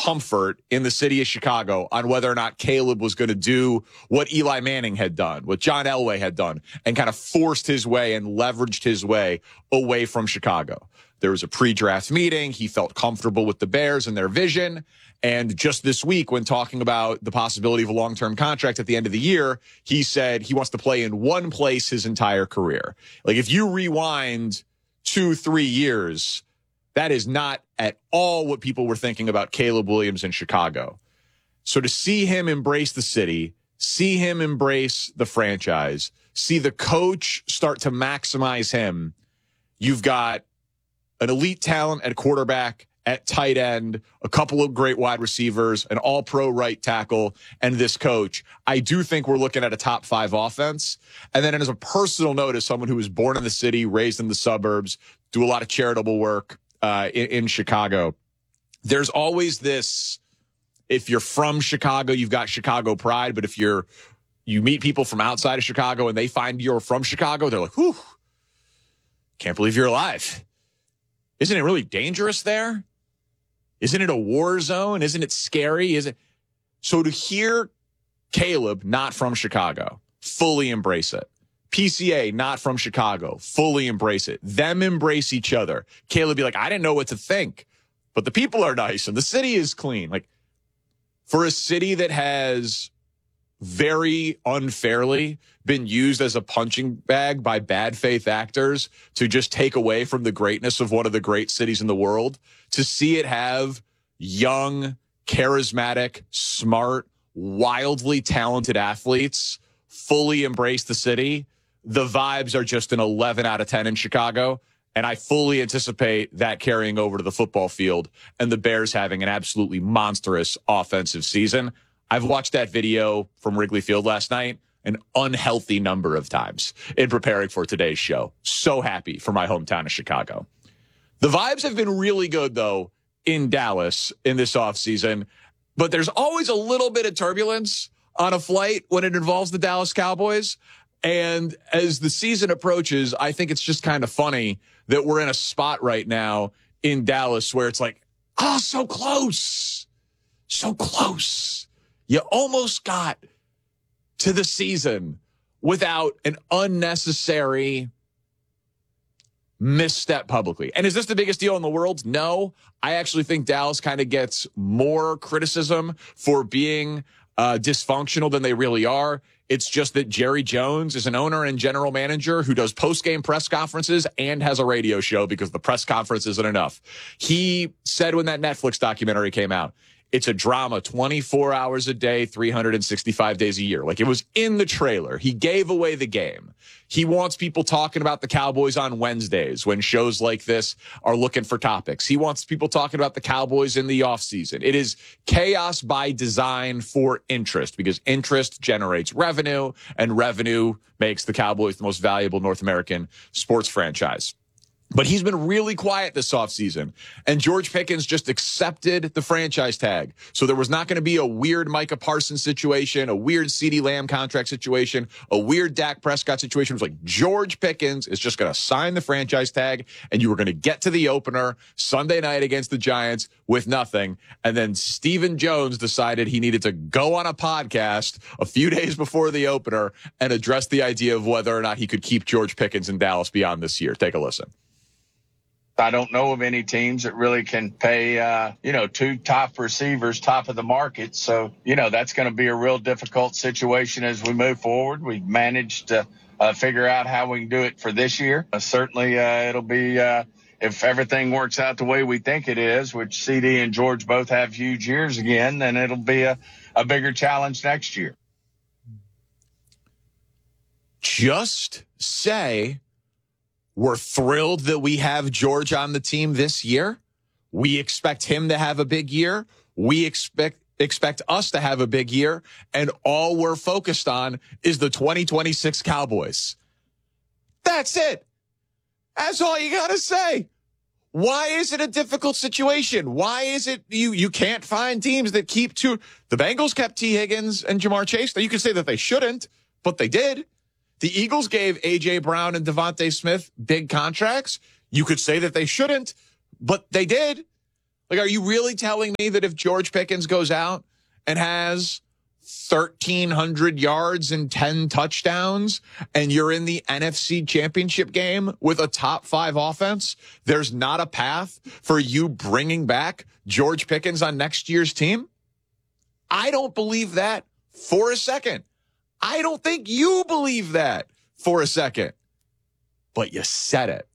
comfort in the city of Chicago on whether or not Caleb was going to do what Eli Manning had done, what John Elway had done, and kind of forced his way and leveraged his way away from Chicago. There was a pre-draft meeting. He felt comfortable with the Bears and their vision. And just this week, when talking about the possibility of a long-term contract at the end of the year, he said he wants to play in one place his entire career. Like, if you rewind 2-3 years, that is not at all what people were thinking about Caleb Williams in Chicago. So to see him embrace the city, see him embrace the franchise, see the coach start to maximize him, you've got an elite talent at quarterback, at tight end, a couple of great wide receivers, an all-pro right tackle, and this coach. I do think we're looking at a top 5 offense. And then as a personal note, as someone who was born in the city, raised in the suburbs, do a lot of charitable work in Chicago, there's always this, if you're from Chicago, you've got Chicago pride, but if you meet people from outside of Chicago and they find you're from Chicago, they're like, whew, can't believe you're alive. Isn't it really dangerous there? Isn't it a war zone? Isn't it scary? So to hear Caleb, not from Chicago, fully embrace it. PCA, not from Chicago, fully embrace it. Them embrace each other. Caleb be like, I didn't know what to think, but the people are nice and the city is clean. Like, for a city that has very unfairly been used as a punching bag by bad faith actors to just take away from the greatness of one of the great cities in the world, to see it have young, charismatic, smart, wildly talented athletes fully embrace the city, the vibes are just an 11 out of 10 in Chicago. And I fully anticipate that carrying over to the football field and the Bears having an absolutely monstrous offensive season. I've watched that video from Wrigley Field last night an unhealthy number of times in preparing for today's show. So happy for my hometown of Chicago. The vibes have been really good, though, in Dallas in this offseason, but there's always a little bit of turbulence on a flight when it involves the Dallas Cowboys. And as the season approaches, I think it's just kind of funny that we're in a spot right now in Dallas where it's like, oh, so close. So close. You almost got to the season without an unnecessary misstep publicly. And is this the biggest deal in the world? No. I actually think Dallas kind of gets more criticism for being dysfunctional than they really are. It's just that Jerry Jones is an owner and general manager who does post-game press conferences and has a radio show because the press conference isn't enough. He said when that Netflix documentary came out, it's a drama 24 hours a day, 365 days a year. Like, it was in the trailer. He gave away the game. He wants people talking about the Cowboys on Wednesdays when shows like this are looking for topics. He wants people talking about the Cowboys in the offseason. It is chaos by design for interest, because interest generates revenue, and revenue makes the Cowboys the most valuable North American sports franchise. But he's been really quiet this offseason, and George Pickens just accepted the franchise tag. So there was not going to be a weird Micah Parsons situation, a weird CeeDee Lamb contract situation, a weird Dak Prescott situation. It was like George Pickens is just going to sign the franchise tag, and you were going to get to the opener Sunday night against the Giants with nothing. And then Stephen Jones decided he needed to go on a podcast a few days before the opener and address the idea of whether or not he could keep George Pickens in Dallas beyond this year. Take a listen. I don't know of any teams that really can pay, two top receivers, top of the market. So, that's going to be a real difficult situation as we move forward. We've managed to figure out how we can do it for this year. Certainly, it'll be, if everything works out the way we think it is, which CeeDee and George both have huge years again, then it'll be a bigger challenge next year. Just say we're thrilled that we have George on the team this year. We expect him to have a big year. We expect us to have a big year. And all we're focused on is the 2026 Cowboys. That's it. That's all you got to say. Why is it a difficult situation? Why is it you can't find teams that keep two? The Bengals kept T. Higgins and Jamar Chase. Now, you can say that they shouldn't, but they did. The Eagles gave A.J. Brown and Devontae Smith big contracts. You could say that they shouldn't, but they did. Like, are you really telling me that if George Pickens goes out and has 1,300 yards and 10 touchdowns and you're in the NFC Championship game with a top 5 offense, there's not a path for you bringing back George Pickens on next year's team? I don't believe that for a second. I don't think you believe that for a second. But you said it.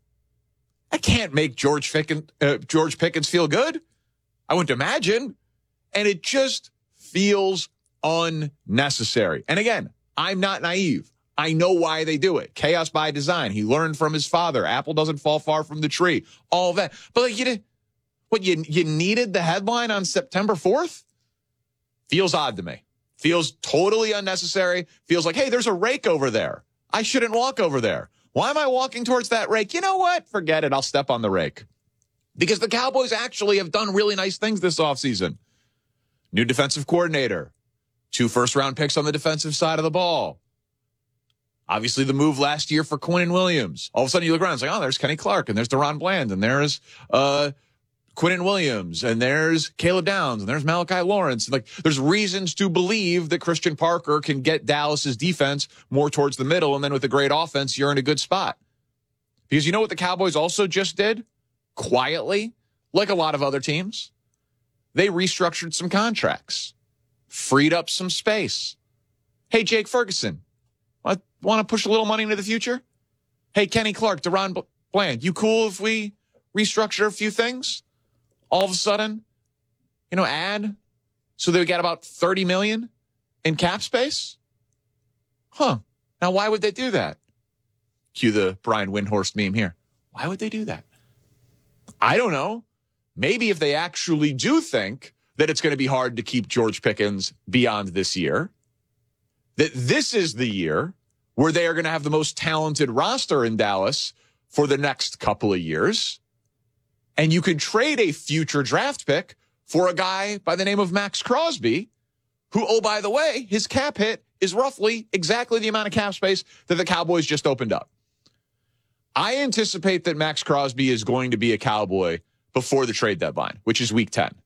I can't make George Pickens feel good. I wouldn't imagine. And it just feels unnecessary. And again, I'm not naive. I know why they do it. Chaos by design. He learned from his father. Apple doesn't fall far from the tree. All of that. But like, you needed the headline on September 4th? Feels odd to me. Feels totally unnecessary. Feels like, hey, there's a rake over there. I shouldn't walk over there. Why am I walking towards that rake? You know what? Forget it. I'll step on the rake. Because the Cowboys actually have done really nice things this offseason. New defensive coordinator. 2 first-round picks on the defensive side of the ball. Obviously, the move last year for Quinnen Williams. All of a sudden, you look around, it's like, oh, there's Kenny Clark, and there's Deron Bland, and there's Quinnen Williams, and there's Caleb Downs, and there's Malachi Lawrence. Like, there's reasons to believe that Christian Parker can get Dallas's defense more towards the middle, and then with a great offense, you're in a good spot. Because you know what the Cowboys also just did? Quietly, like a lot of other teams, they restructured some contracts, freed up some space. Hey, Jake Ferguson, want to push a little money into the future? Hey, Kenny Clark, Deron Bland, you cool if we restructure a few things? All of a sudden, add so that we got about $30 million in cap space? Huh. Now, why would they do that? Cue the Brian Windhorst meme here. Why would they do that? I don't know. Maybe if they actually do think that it's going to be hard to keep George Pickens beyond this year, that this is the year where they are going to have the most talented roster in Dallas for the next couple of years. And you could trade a future draft pick for a guy by the name of Max Crosby, who, oh, by the way, his cap hit is roughly exactly the amount of cap space that the Cowboys just opened up. I anticipate that Max Crosby is going to be a Cowboy before the trade deadline, which is week 10.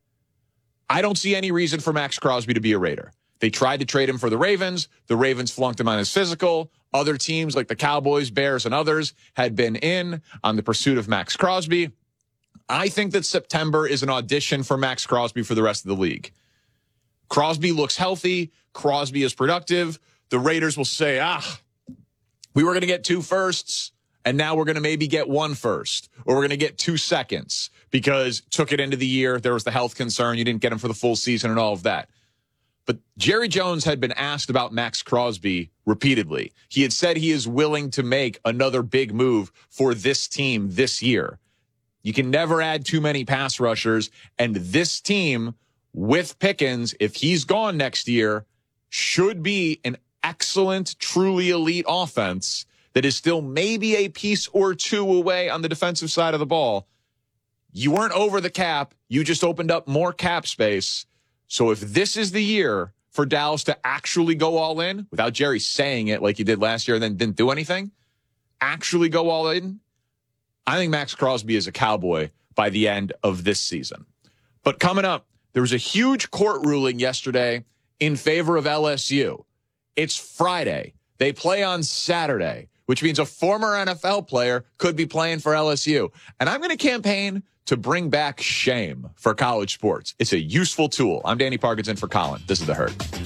I don't see any reason for Max Crosby to be a Raider. They tried to trade him for the Ravens. The Ravens flunked him on his physical. Other teams like the Cowboys, Bears, and others had been in on the pursuit of Max Crosby. I think that September is an audition for Max Crosby for the rest of the league. Crosby looks healthy. Crosby is productive. The Raiders will say, we were going to get 2 firsts, and now we're going to maybe get 1 first, or we're going to get 2 seconds because took it into the year. There was the health concern. You didn't get him for the full season and all of that. But Jerry Jones had been asked about Max Crosby repeatedly. He had said he is willing to make another big move for this team this year. You can never add too many pass rushers, and this team with Pickens, if he's gone next year, should be an excellent, truly elite offense that is still maybe a piece or 2 away on the defensive side of the ball. You weren't over the cap. You just opened up more cap space. So if this is the year for Dallas to actually go all in, without Jerry saying it like he did last year and then didn't do anything, actually go all in, I think Max Crosby is a Cowboy by the end of this season. But coming up, there was a huge court ruling yesterday in favor of LSU. It's Friday. They play on Saturday, which means a former NFL player could be playing for LSU. And I'm going to campaign to bring back shame for college sports. It's a useful tool. I'm Danny Parkinson for Colin. This is The Herd.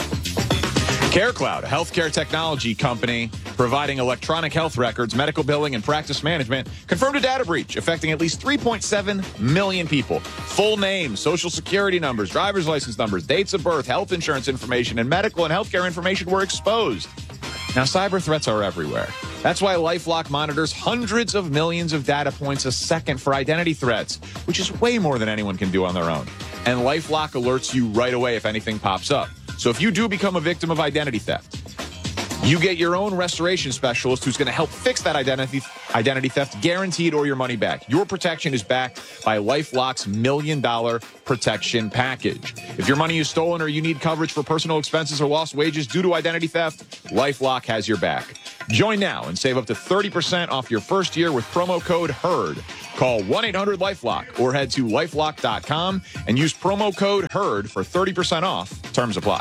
CareCloud, a healthcare technology company providing electronic health records, medical billing, and practice management, confirmed a data breach affecting at least 3.7 million people. Full names, social security numbers, driver's license numbers, dates of birth, health insurance information, and medical and healthcare information were exposed. Now, cyber threats are everywhere. That's why LifeLock monitors hundreds of millions of data points a second for identity threats, which is way more than anyone can do on their own. And LifeLock alerts you right away if anything pops up. So if you do become a victim of identity theft, you get your own restoration specialist who's going to help fix that identity theft, guaranteed, or your money back. Your protection is backed by LifeLock's $1 million protection package. If your money is stolen or you need coverage for personal expenses or lost wages due to identity theft, LifeLock has your back. Join now and save up to 30% off your first year with promo code HERD. Call 1-800-LifeLock or head to lifelock.com and use promo code HERD for 30% off. Terms apply.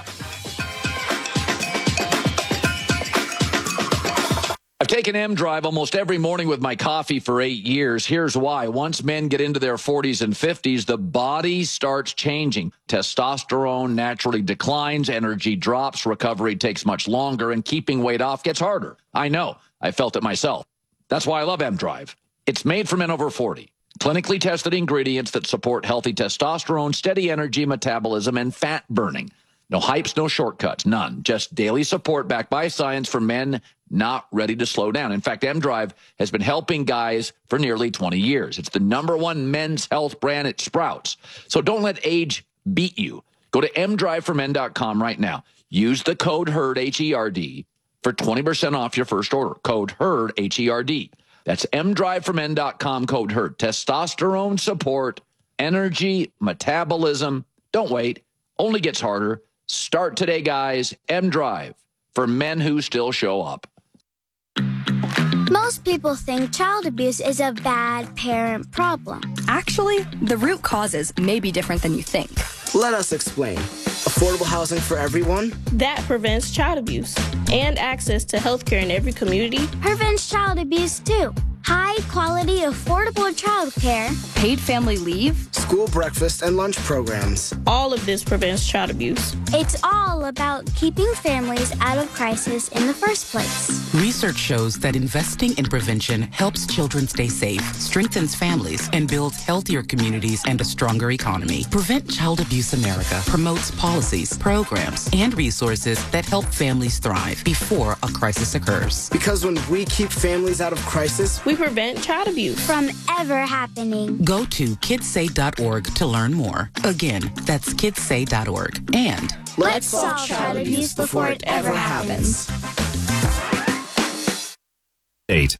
I've taken M-Drive almost every morning with my coffee for 8 years. Here's why. Once men get into their 40s and 50s, the body starts changing. Testosterone naturally declines, energy drops, recovery takes much longer, and keeping weight off gets harder. I know. I felt it myself. That's why I love M-Drive. It's made for men over 40. Clinically tested ingredients that support healthy testosterone, steady energy, metabolism, and fat burning. No hypes, no shortcuts, none. Just daily support backed by science for men not ready to slow down. In fact, M-Drive has been helping guys for nearly 20 years. It's the #1 men's health brand at Sprouts. So don't let age beat you. Go to mdriveformen.com right now. Use the code HERD, H-E-R-D, for 20% off your first order. Code HERD, H-E-R-D. That's mdriveformen.com, code HERD. Testosterone support, energy, metabolism. Don't wait. Only gets harder. Start today, guys. M-Drive for men who still show up. Most people think child abuse is a bad parent problem. Actually, the root causes may be different than you think. Let us explain. Affordable housing for everyone? That prevents child abuse. And access to health care in every community Prevents child abuse, too. High-quality, affordable child care. Paid family leave. School breakfast and lunch programs. All of this prevents child abuse. It's all about keeping families out of crisis in the first place. Research shows that investing in prevention helps children stay safe, strengthens families, and builds healthier communities and a stronger economy. Prevent Child Abuse America promotes policies, programs, and resources that help families thrive before a crisis occurs. Because when we keep families out of crisis, We prevent child abuse from ever happening. Go to kidsay.org to learn more. Again, that's kidsay.org. And Let's solve child abuse before it ever happens. 8.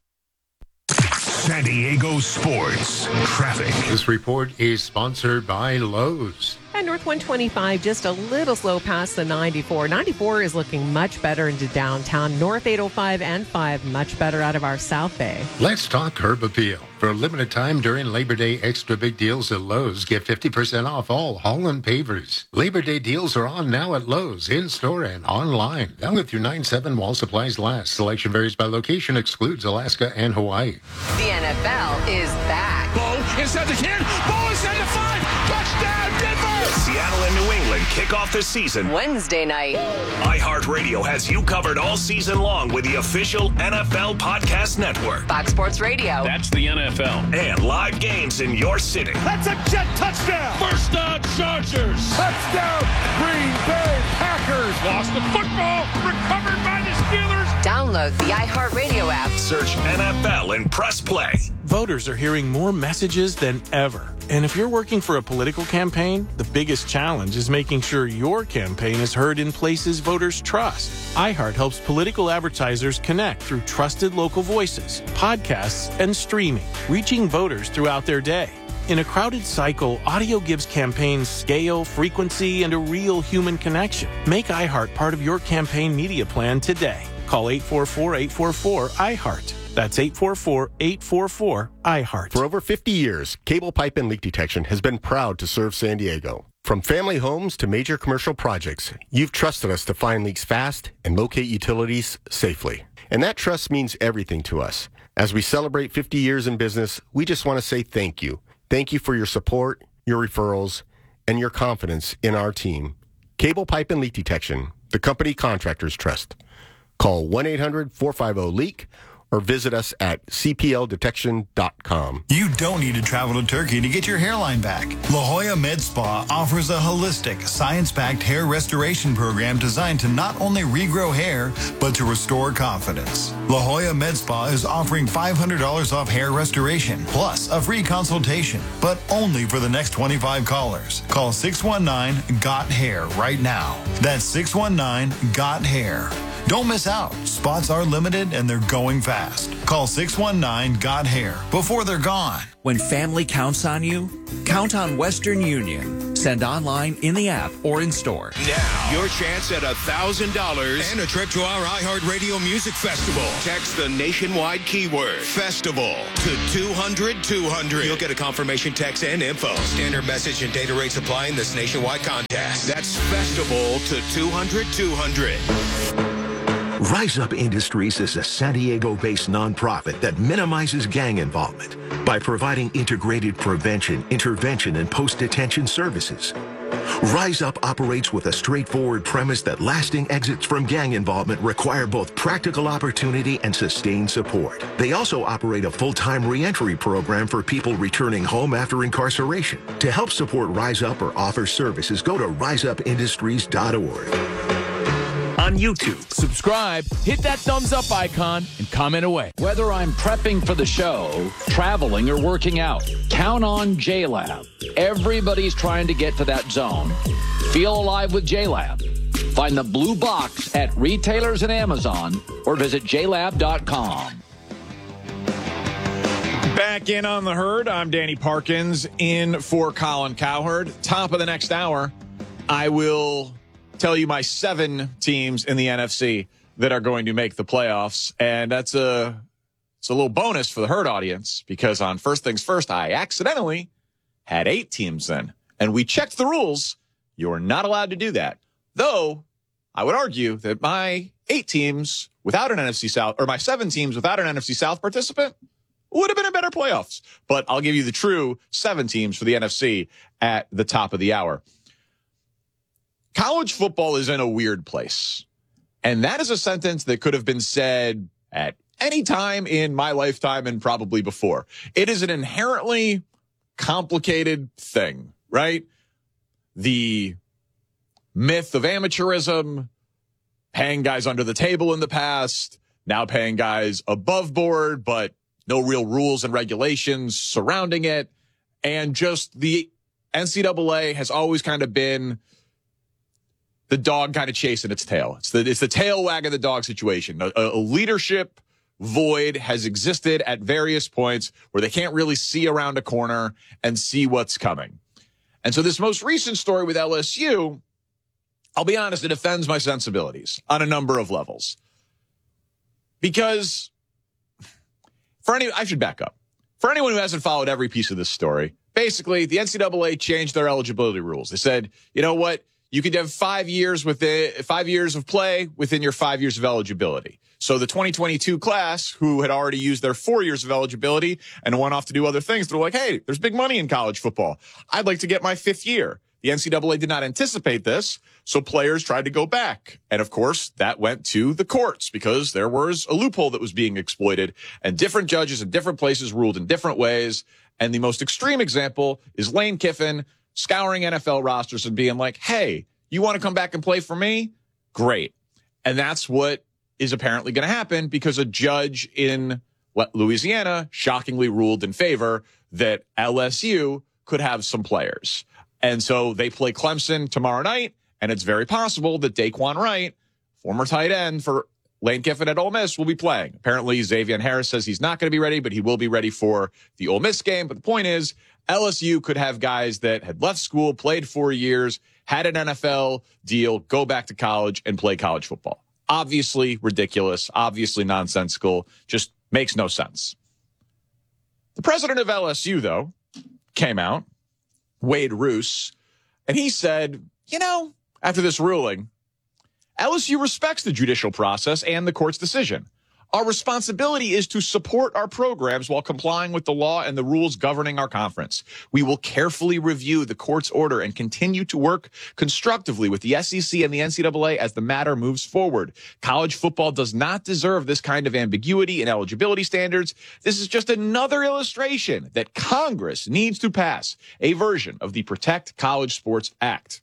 San Diego Sports Traffic. This report is sponsored by Lowe's. And North 125, just a little slow past the 94. 94 is looking much better into downtown. North 805 and 5, much better out of our South Bay. Let's talk Curb Appeal. For a limited time during Labor Day, extra big deals at Lowe's. Get 50% off all Holland pavers. Labor Day deals are on now at Lowe's, in-store and online. Valid through 9/7 while supplies last. Selection varies by location, excludes Alaska and Hawaii. The NFL is back. Bo inside the 10. Bo inside the 5. Touchdown, Denver! Seattle and New England kick off the season Wednesday night. iHeartRadio has you covered all season long with the official NFL Podcast Network. Fox Sports Radio. That's the NFL. And live games in your city. That's a jet touchdown! First down, Chargers! Touchdown, Green Bay Packers! Lost the football, recovered by the Steelers! Download the iHeartRadio app. Search NFL and press play. Voters are hearing more messages than ever. And if you're working for a political campaign, the biggest challenge is making sure your campaign is heard in places voters trust. iHeart helps political advertisers connect through trusted local voices, podcasts, and streaming, reaching voters throughout their day. In a crowded cycle, audio gives campaigns scale, frequency, and a real human connection. Make iHeart part of your campaign media plan today. Call 844-844-iHeart. That's 844-844-iHeart. For over 50 years, Cable Pipe and Leak Detection has been proud to serve San Diego. From family homes to major commercial projects, you've trusted us to find leaks fast and locate utilities safely. And that trust means everything to us. As we celebrate 50 years in business, we just want to say thank you. Thank you for your support, your referrals, and your confidence in our team. Cable Pipe and Leak Detection, the company contractors trust. Call 1-800-450-LEAK or visit us at cpldetection.com. You don't need to travel to Turkey to get your hairline back. La Jolla Med Spa offers a holistic, science-backed hair restoration program designed to not only regrow hair, but to restore confidence. La Jolla Med Spa is offering $500 off hair restoration, plus a free consultation, but only for the next 25 callers. Call 619-GOT-HAIR right now. That's 619-GOT-HAIR. Don't miss out. Spots are limited and they're going fast. Call 619-GOT-HAIR before they're gone. When family counts on you, count on Western Union. Send online, in the app, or in store. Now, your chance at $1,000 and a trip to our iHeartRadio Music Festival. Text the nationwide keyword festival to 200-200. You'll get a confirmation text and info. Standard message and data rates apply in this nationwide contest. That's festival to 200-200. Rise Up Industries is a San Diego-based nonprofit that minimizes gang involvement by providing integrated prevention, intervention, and post-detention services. Rise Up operates with a straightforward premise that lasting exits from gang involvement require both practical opportunity and sustained support. They also operate a full-time reentry program for people returning home after incarceration. To help support Rise Up or offer services, go to riseupindustries.org. On YouTube, subscribe, hit that thumbs up icon, and comment away. Whether I'm prepping for the show, traveling, or working out, count on JLab. Everybody's trying to get to that zone. Feel alive with JLab. Find the blue box at retailers and Amazon or visit jlab.com. Back in on the herd, I'm Danny Parkins in for Colin Cowherd. Top of the next hour, I will tell you my 7 teams in the NFC that are going to make the playoffs. And it's a little bonus for the herd audience because on First Things First, I accidentally had 8 teams then. And we checked the rules. You're not allowed to do that. Though I would argue that my 8 teams without an NFC South, or my 7 teams without an NFC South participant would have been a better playoffs. But I'll give you the true 7 teams for the NFC at the top of the hour. College football is in a weird place. And that is a sentence that could have been said at any time in my lifetime and probably before. It is an inherently complicated thing, right? The myth of amateurism, paying guys under the table in the past, now paying guys above board, but no real rules and regulations surrounding it. And just the NCAA has always kind of been the dog kind of chasing its tail. It's the tail wagging the dog situation. A leadership void has existed at various points where they can't really see around a corner and see what's coming. And so this most recent story with LSU, I'll be honest, it offends my sensibilities on a number of levels. Because I should back up. For anyone who hasn't followed every piece of this story, basically the NCAA changed their eligibility rules. They said, you know what? You could have 5 years of play within your 5 years of eligibility. So the 2022 class, who had already used their 4 years of eligibility and went off to do other things, they're like, hey, there's big money in college football. I'd like to get my 5th year. The NCAA did not anticipate this, so players tried to go back. And of course, that went to the courts because there was a loophole that was being exploited, and different judges in different places ruled in different ways. And the most extreme example is Lane Kiffin scouring NFL rosters and being like, hey, you want to come back and play for me? Great. And that's what is apparently going to happen because a judge in Louisiana shockingly ruled in favor that LSU could have some players. And so they play Clemson tomorrow night, and it's very possible that Daquan Wright, former tight end for Lane Kiffin at Ole Miss, will be playing. Apparently, Xavier Harris says he's not going to be ready, but he will be ready for the Ole Miss game. But the point is, LSU could have guys that had left school, played 4 years, had an NFL deal, go back to college and play college football. Obviously ridiculous, obviously nonsensical, just makes no sense. The president of LSU, though, came out, Wade Roos, and he said, after this ruling, LSU respects the judicial process and the court's decision. Our responsibility is to support our programs while complying with the law and the rules governing our conference. We will carefully review the court's order and continue to work constructively with the SEC and the NCAA as the matter moves forward. College football does not deserve this kind of ambiguity in eligibility standards. This is just another illustration that Congress needs to pass a version of the Protect College Sports Act.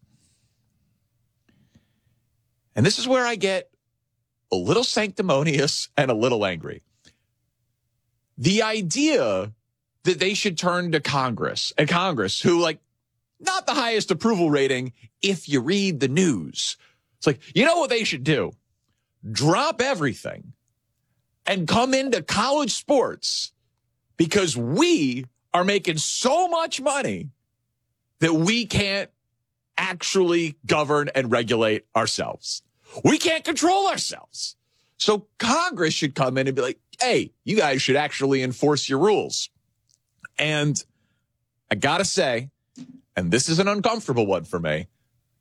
And this is where I get a little sanctimonious and a little angry. The idea that they should turn to Congress, and Congress, who, not the highest approval rating if you read the news. It's like, you know what they should do? Drop everything and come into college sports because we are making so much money that we can't actually govern and regulate ourselves. We can't control ourselves. So Congress should come in and be like, hey, you guys should actually enforce your rules. And I got to say, and this is an uncomfortable one for me,